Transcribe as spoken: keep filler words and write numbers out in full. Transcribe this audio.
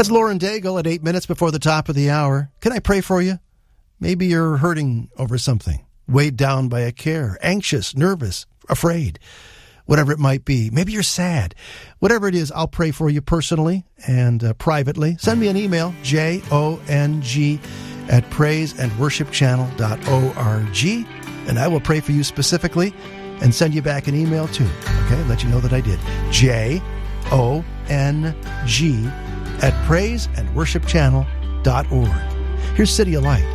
That's Lauren Daigle at eight minutes before the top of the hour. Can I pray for you? Maybe you're hurting over something, weighed down by a care, anxious, nervous, afraid, whatever it might be. Maybe you're sad. Whatever it is, I'll pray for you personally and uh, privately. Send me an email, J O N G at praise and worship channel dot org, and I will pray for you specifically and send you back an email too, okay? Let you know that I did. J O N G at praise and worship channel dot org. Here's City of Light.